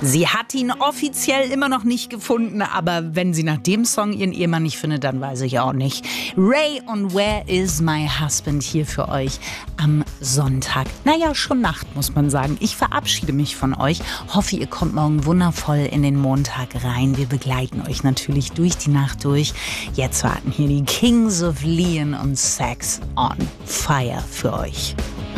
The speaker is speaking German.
Sie hat ihn offiziell immer noch nicht gefunden, aber wenn sie nach dem Song ihren Ehemann nicht findet, dann weiß ich auch nicht. Ray und Where is my husband hier für euch am Sonntag. Naja, schon Nacht, muss man sagen. Ich verabschiede mich von euch. Hoffe, ihr kommt morgen wundervoll in den Montag rein. Wir begleiten euch natürlich durch die Nacht durch. Jetzt warten hier die Kings of Leon und Sex on Fire für euch.